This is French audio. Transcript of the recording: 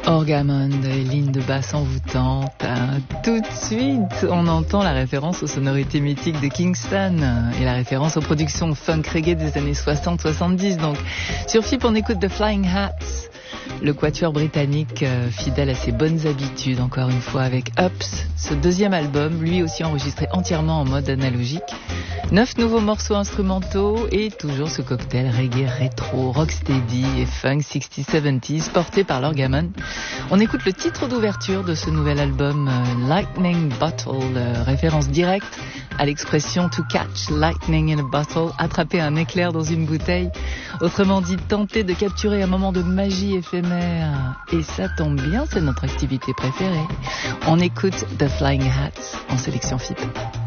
Orgamond et ligne de basse envoûtante. Tout de suite, on entend la référence aux sonorités mythiques de Kingston et la référence aux productions funk reggae des années 60-70. Donc, sur FIP, on écoute The Flying Hats, le quatuor britannique fidèle à ses bonnes habitudes, encore une fois avec Ups, ce deuxième album, lui aussi enregistré entièrement en mode analogique. 9 nouveaux morceaux instrumentaux et toujours ce cocktail reggae rétro, rocksteady et funk 60s-70s porté par l'Orgamon. On écoute le titre d'ouverture de ce nouvel album, Lightning Bottle, référence directe à l'expression to catch lightning in a bottle, attraper un éclair dans une bouteille. Autrement dit, tenter de capturer un moment de magie éphémère. Et ça tombe bien, c'est notre activité préférée. On écoute The Flying Hats en sélection FIP.